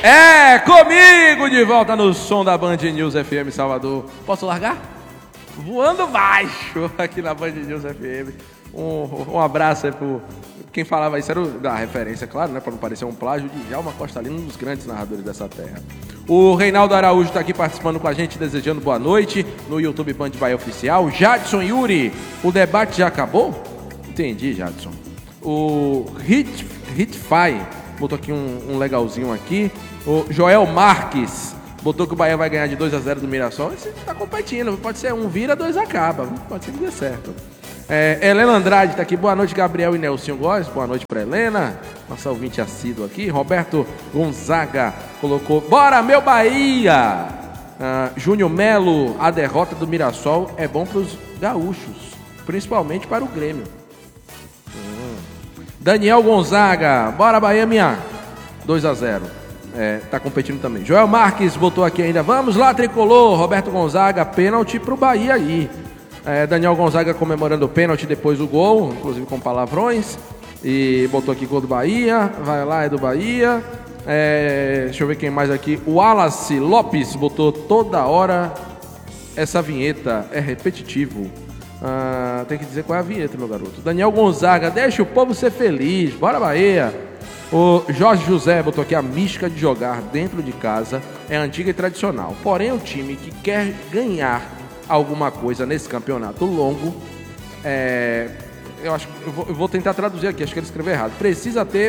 É comigo de volta no som da Band News FM Salvador. Posso largar? Voando baixo aqui na Band News FM. Um abraço aí pro... Quem falava isso era da referência, claro, né? Para não parecer um plágio, de Djalma Costa Lima, um dos grandes narradores dessa terra. O Reinaldo Araújo está aqui participando com a gente, desejando boa noite no YouTube Band Bahia Oficial. Jadson Yuri, o debate já acabou? Entendi, Jadson. O Hitfy botou aqui um legalzinho aqui. O Joel Marques botou que o Bahia vai ganhar de 2-0 do Mirassol. Esse tá competindo, pode ser 1 vira, 2 acaba. Pode ser que dê certo. Helena Andrade está aqui. Boa noite, Gabriel e Nelson Góes. Boa noite para Helena, nossa ouvinte assíduo aqui. Roberto Gonzaga colocou: bora, meu Bahia! Júnior Melo, a derrota do Mirassol é bom para os gaúchos, principalmente para o Grêmio. Daniel Gonzaga, bora Bahia, minha 2-0. Tá competindo também. Joel Marques botou aqui ainda: vamos lá, tricolor. Roberto Gonzaga, pênalti pro Bahia aí. Daniel Gonzaga comemorando o pênalti depois do gol, inclusive com palavrões. E botou aqui gol do Bahia. Vai lá, é do Bahia. Deixa eu ver quem mais aqui. O Wallace Lopes botou: toda hora essa vinheta é repetitivo. Tem que dizer qual é a vinheta, meu garoto. Daniel Gonzaga, deixa o povo ser feliz. Bora, Bahia. O Jorge José botou aqui: a mística de jogar dentro de casa é antiga e tradicional. Porém, o time que quer ganhar alguma coisa nesse campeonato longo, eu acho que eu vou tentar traduzir aqui, acho que ele escreveu errado. Precisa ter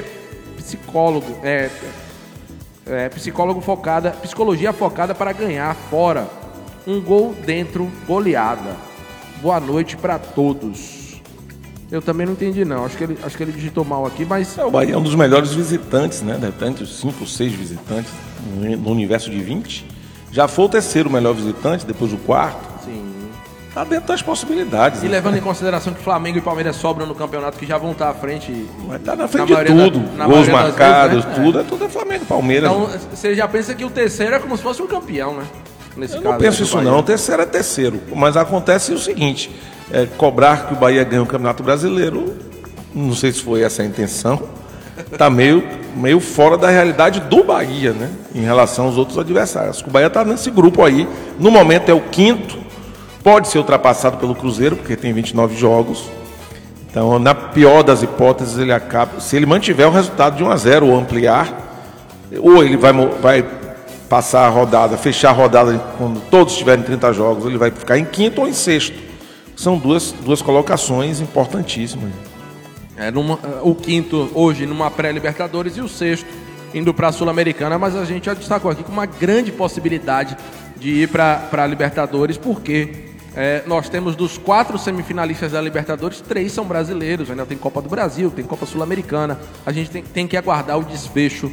psicologia focada para ganhar fora. Um gol dentro, goleada. Boa noite para todos. Eu também não entendi não, acho que ele digitou mal aqui, mas... O Bahia é um dos melhores visitantes, né? De repente, os 5 ou 6 visitantes no universo de 20. Já foi o terceiro melhor visitante, depois o quarto. Sim. Tá dentro das possibilidades. E levando em consideração que Flamengo e Palmeiras sobram no campeonato, que já vão estar à frente. Mas tá na frente de tudo. Gols marcados, vezes, né? Tudo é Flamengo e Palmeiras. Então, você já pensa que o terceiro é como se fosse um campeão, né? Eu não penso isso não, o terceiro é terceiro. Mas acontece o seguinte: cobrar que o Bahia ganhe o Campeonato Brasileiro, não sei se foi essa a intenção, tá meio fora da realidade do Bahia, né? Em relação aos outros adversários. O Bahia tá nesse grupo aí, no momento é o 5º, pode ser ultrapassado pelo Cruzeiro, porque tem 29 jogos. Então, na pior das hipóteses, ele acaba, se ele mantiver o resultado de 1-0 ou ampliar, ou ele vai passar a rodada, fechar a rodada quando todos tiverem 30 jogos, ele vai ficar em 5º ou em 6º. São duas colocações importantíssimas. O 5º hoje numa pré-Libertadores e o 6º indo para a Sul-Americana, mas a gente já destacou aqui com uma grande possibilidade de ir para a Libertadores, porque nós temos dos 4 semifinalistas da Libertadores, 3 são brasileiros, ainda tem Copa do Brasil, tem Copa Sul-Americana, a gente tem que aguardar o desfecho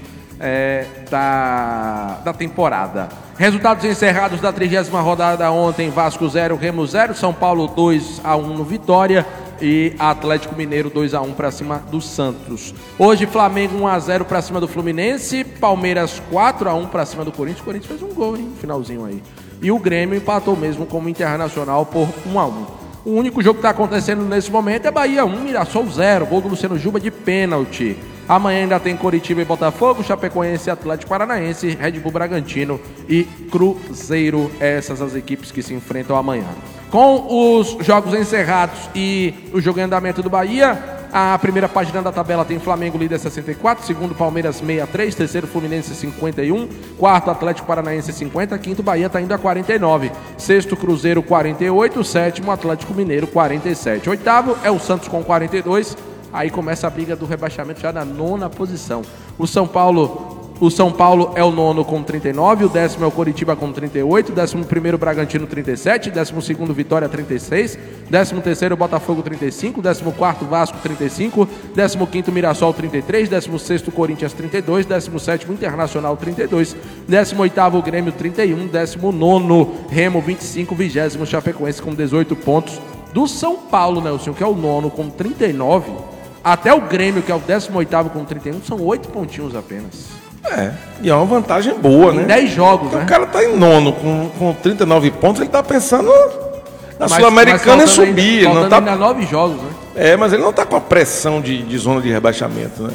da temporada. Resultados encerrados da 30ª rodada ontem: Vasco 0, Remo 0, São Paulo 2-1 no Vitória e Atlético Mineiro 2-1 para cima do Santos. Hoje Flamengo 1-0 para cima do Fluminense, Palmeiras 4-1 para cima do Corinthians. O Corinthians fez um gol, hein, no finalzinho aí. E o Grêmio empatou mesmo como Internacional por 1-1. O único jogo que está acontecendo nesse momento é Bahia 1, Mirassol 0, gol do Luciano Juba de pênalti. Amanhã ainda tem Coritiba e Botafogo, Chapecoense, Atlético Paranaense, Red Bull Bragantino e Cruzeiro. Essas as equipes que se enfrentam amanhã. Com os jogos encerrados e o jogo em andamento do Bahia, a primeira página da tabela tem Flamengo líder 64, segundo Palmeiras 63, terceiro Fluminense 51, quarto Atlético Paranaense 50, quinto Bahia está indo a 49, sexto Cruzeiro 48, sétimo Atlético Mineiro 47, oitavo é o Santos com 42. Aí começa a briga do rebaixamento já na 9ª posição. O São Paulo é o 9º com 39, o 10º é o Coritiba com 38, 11º Bragantino 37, 12º Vitória 36, 13º Botafogo 35, 14º Vasco 35, 15º Mirassol 33, 16º Corinthians 32, 17º Internacional 32, 18º Grêmio 31, 19º Remo 25, 20º Chapecoense com 18 pontos. Do São Paulo, Nelson, que é o 9º com 39, até o Grêmio, que é o 18º com 31, são 8 pontinhos apenas. E é uma vantagem boa, né? Em 10 jogos, porque né? O cara tá em 9º com 39 pontos, ele tá pensando na Sul-Americana em subir. Faltando não tá... ainda 9 jogos, né? Mas ele não tá com a pressão de zona de rebaixamento, né?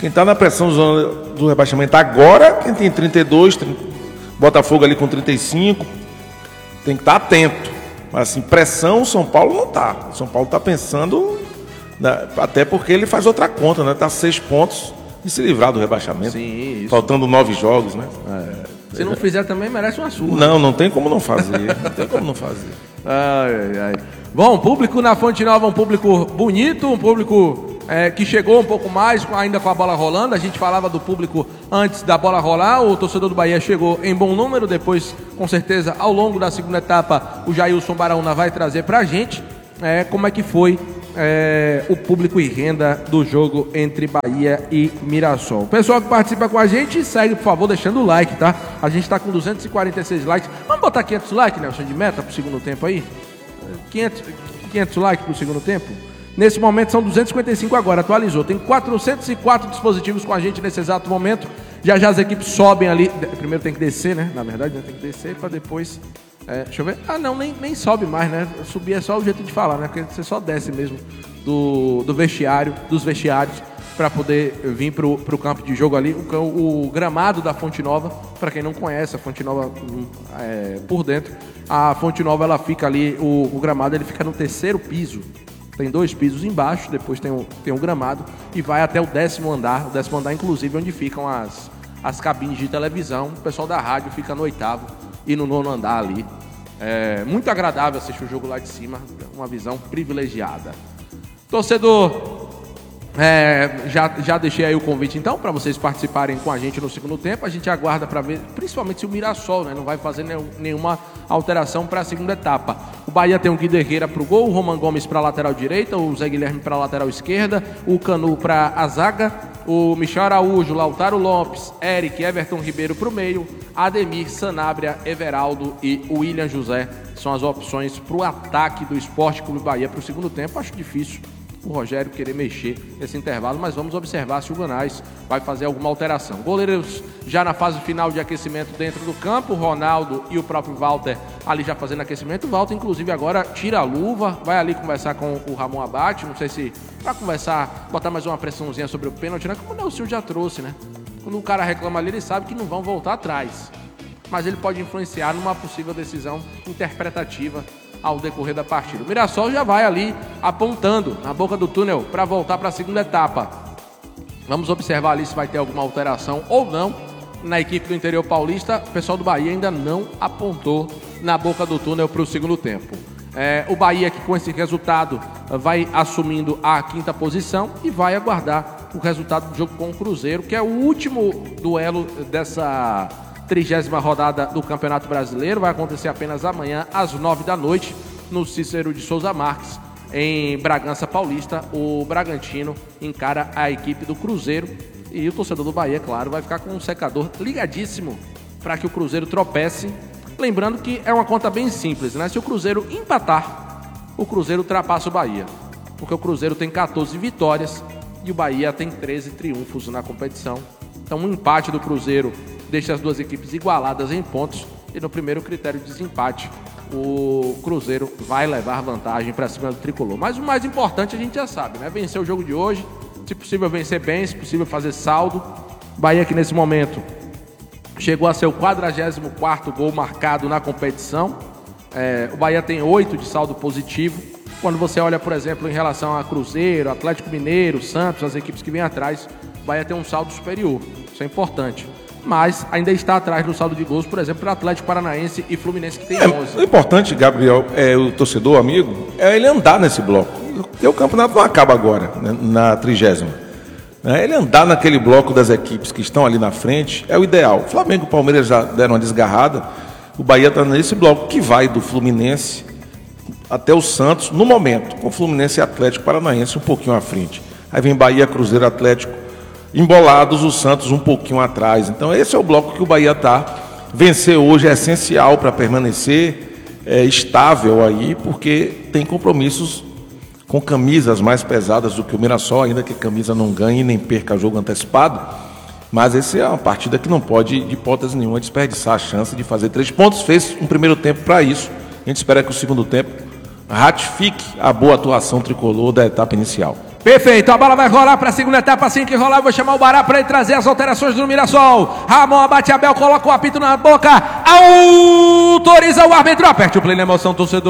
Quem está na pressão do rebaixamento agora, quem tem 32, Botafogo ali com 35, tem que estar atento. Mas assim, pressão, o São Paulo não está. O São Paulo está pensando, até porque ele faz outra conta, né? Está 6 pontos de se livrar do rebaixamento. Sim, isso. Faltando 9 jogos, né? Se não fizer também, merece uma surra. Não tem como não fazer. Não tem como não fazer. Ai. Bom, público na Fonte Nova, um público bonito, um público que chegou um pouco mais, ainda com a bola rolando. A gente falava do público antes da bola rolar. O torcedor do Bahia chegou em bom número. Depois, com certeza, ao longo da segunda etapa, o Jailson Baraúna vai trazer pra gente como é que foi o público e renda do jogo entre Bahia e Mirassol. O pessoal que participa com a gente, segue, por favor, deixando o like, tá? A gente tá com 246 likes. Vamos botar 500 likes, Nelson, de meta pro segundo tempo aí? 500 likes pro segundo tempo? Nesse momento são 255 agora, atualizou. Tem 404 dispositivos com a gente nesse exato momento. Já as equipes sobem ali. Primeiro tem que descer, né? Na verdade, tem que descer para depois... deixa eu ver. Não, nem sobe mais, né? Subir é só o jeito de falar, né? Porque você só desce mesmo dos vestiários, para poder vir pro campo de jogo ali. O gramado da Fonte Nova, para quem não conhece, a Fonte Nova por dentro. A Fonte Nova, ela fica ali, o gramado ele fica no 3º piso. Tem 2 pisos embaixo, depois tem um gramado e vai até o 10º andar. O 10º andar, inclusive, onde ficam as cabines de televisão. O pessoal da rádio fica no 8º e no 9º andar ali. Muito agradável assistir o jogo lá de cima, uma visão privilegiada. Torcedor, já deixei aí o convite então para vocês participarem com a gente no segundo tempo. A gente aguarda para ver, principalmente se o Mirassol, né, não vai fazer nenhuma alteração para a segunda etapa. O Bahia tem o Guido Herrera para o gol, o Roman Gomes para a lateral direita, o Zé Guilherme para a lateral esquerda, o Canu para a zaga, o Michel Araújo, Lautaro Lopes, Eric, Everton Ribeiro para o meio, Ademir, Sanabria, Everaldo e William José são as opções para o ataque do Sport Clube Bahia para o segundo tempo. Acho difícil o Rogério querer mexer nesse intervalo, mas vamos observar se o Guanais vai fazer alguma alteração. Goleiros já na fase final de aquecimento dentro do campo, o Ronaldo e o próprio Walter ali já fazendo aquecimento. O Walter, inclusive, agora tira a luva, vai ali conversar com o Ramon Abate, não sei se para conversar, botar mais uma pressãozinha sobre o pênalti, né? Como o Nelson já trouxe, né? Quando o cara reclama ali, ele sabe que não vão voltar atrás, mas ele pode influenciar numa possível decisão interpretativa ao decorrer da partida. O Mirassol já vai ali apontando na boca do túnel para voltar para a segunda etapa. Vamos observar ali se vai ter alguma alteração ou não na equipe do interior paulista. O pessoal do Bahia ainda não apontou na boca do túnel para o segundo tempo. O Bahia, que com esse resultado vai assumindo a 5ª posição e vai aguardar o resultado do jogo com o Cruzeiro, que é o último duelo dessa 30ª rodada do Campeonato Brasileiro. Vai acontecer apenas amanhã às 9 da noite no Cícero de Souza Marques, em Bragança Paulista. O Bragantino encara a equipe do Cruzeiro e o torcedor do Bahia, claro, vai ficar com um secador ligadíssimo para que o Cruzeiro tropece. Lembrando que é uma conta bem simples, né? Se o Cruzeiro empatar, o Cruzeiro ultrapassa o Bahia, porque o Cruzeiro tem 14 vitórias e o Bahia tem 13 triunfos na competição. Então, um empate do Cruzeiro deixa as duas equipes igualadas em pontos e no primeiro critério de desempate o Cruzeiro vai levar vantagem para cima do Tricolor. Mas o mais importante a gente já sabe, né? Vencer o jogo de hoje, se possível vencer bem, se possível fazer saldo. Bahia que nesse momento chegou a seu 44º gol marcado na competição. O Bahia tem 8 de saldo positivo. Quando você olha, por exemplo, em relação a Cruzeiro, Atlético Mineiro, Santos, as equipes que vêm atrás, o Bahia tem um saldo superior. Isso é importante. Mas ainda está atrás do saldo de gols, por exemplo, para Atlético Paranaense e Fluminense, que tem 11. O importante, Gabriel, o torcedor, amigo, é ele andar nesse bloco. Porque o campeonato não acaba agora, né, na 30ª. Ele andar naquele bloco das equipes que estão ali na frente é o ideal. O Flamengo e o Palmeiras já deram uma desgarrada. O Bahia está nesse bloco que vai do Fluminense até o Santos, no momento, com o Fluminense e Atlético Paranaense um pouquinho à frente. Aí vem Bahia, Cruzeiro, Atlético embolados, o Santos um pouquinho atrás. Então esse é o bloco que o Bahia está. Vencer hoje é essencial para permanecer estável aí, porque tem compromissos com camisas mais pesadas do que o Mirassol, ainda que a camisa não ganhe e nem perca jogo antecipado. Mas essa é uma partida que não pode, de hipótese nenhuma, desperdiçar a chance de fazer 3 pontos. Fez um primeiro tempo para isso. A gente espera que o segundo tempo ratifique a boa atuação tricolor da etapa inicial. Perfeito, a bola vai rolar para a segunda etapa. Assim que rolar, eu vou chamar o Bará para ele trazer as alterações do Mirassol. Ramon abate Abel, coloca o apito na boca, autoriza o árbitro. Aperte o play na emoção, torcedor.